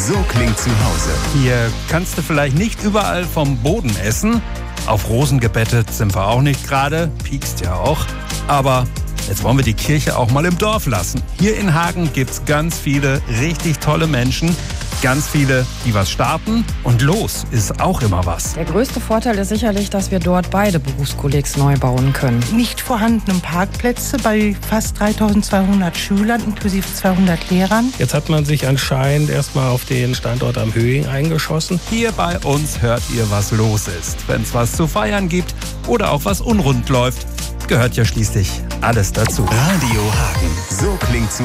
So klingt zu Hause. Hier kannst du vielleicht nicht überall vom Boden essen. Auf Rosen gebettet sind wir auch nicht gerade. Piekst ja auch. Aber jetzt wollen wir die Kirche auch mal im Dorf lassen. Hier in Hagen gibt's ganz viele richtig tolle Menschen. Ganz viele, die was starten. Und los ist auch immer was. Der größte Vorteil ist sicherlich, dass wir dort beide Berufskollegs neu bauen können. Nicht vorhandenen Parkplätze bei fast 3200 Schülern inklusive 200 Lehrern. Jetzt hat man sich anscheinend erstmal auf den Standort am Höhing eingeschossen. Hier bei uns hört ihr, was los ist. Wenn es was zu feiern gibt oder auch was unrund läuft, gehört ja schließlich alles dazu. Radio Hagen. So klingt zu